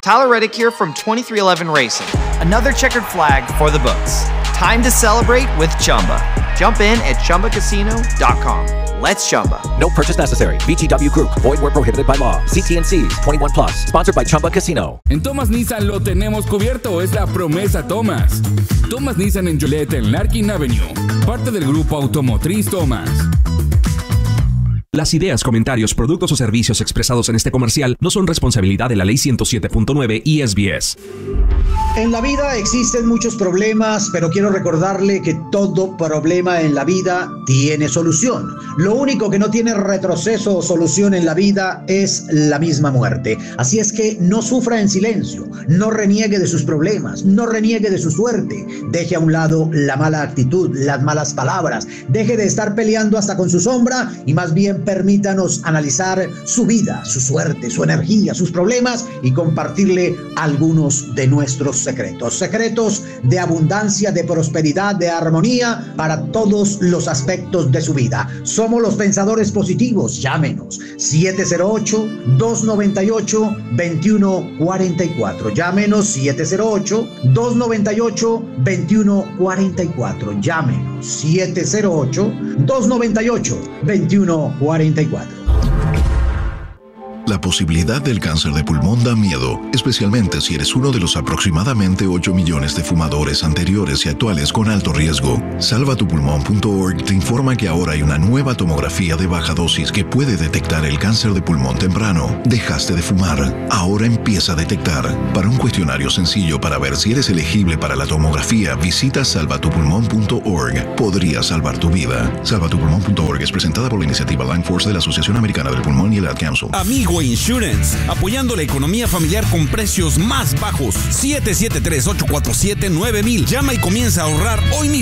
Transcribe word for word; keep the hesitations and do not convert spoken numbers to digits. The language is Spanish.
Tyler Reddick here from twenty-three eleven Racing. Another checkered flag for the books. Time to celebrate with Chumba. Jump in at chumba casino dot com. Let's Chumba. No purchase necessary. V G W Group. Void where prohibited by law. C T and C's. twenty-one plus. Sponsored by Chumba Casino. En Thomas Nissan lo tenemos cubierto. Es la promesa Thomas. Thomas Nissan en Joliet en Larkin Avenue. Parte del grupo automotriz Thomas. Las ideas, comentarios, productos o servicios expresados en este comercial no son responsabilidad de la Ley ciento siete punto nueve y S B S. En la vida existen muchos problemas, pero quiero recordarle que todo problema en la vida tiene solución. Lo único que no tiene retroceso o solución en la vida es la misma muerte. Así es que no sufra en silencio, no reniegue de sus problemas, no reniegue de su suerte. Deje a un lado la mala actitud, las malas palabras. Deje de estar peleando hasta con su sombra y más bien permítanos analizar su vida, su suerte, su energía, sus problemas y compartirle algunos de nuestros secretos. Secretos de abundancia, de prosperidad, de armonía para todos los aspectos de su vida. Somos los pensadores positivos. Llámenos siete cero ocho, dos nueve ocho, dos uno cuatro cuatro. Llámenos siete cero ocho, dos nueve ocho, dos uno cuatro cuatro. Llámenos siete cero ocho, dos nueve ocho, dos uno cuatro cuatro. La posibilidad del cáncer de pulmón da miedo, especialmente si eres uno de los aproximadamente ocho millones de fumadores anteriores y actuales con alto riesgo. salva tu pulmón punto org te informa que ahora hay una nueva tomografía de baja dosis que puede detectar el cáncer de pulmón temprano. Dejaste de fumar, ahora empieza a detectar. Para un cuestionario sencillo para ver si eres elegible para la tomografía, visita salva tu pulmón punto org. Podría salvar tu vida. salva tu pulmón punto org es presentada por la iniciativa Lung Force de la Asociación Americana del Pulmón y el Ad Council. Amigo Insurance, apoyando la economía familiar con precios más bajos. siete siete tres, ocho cuatro siete, nueve mil. Llama y comienza a ahorrar hoy mismo.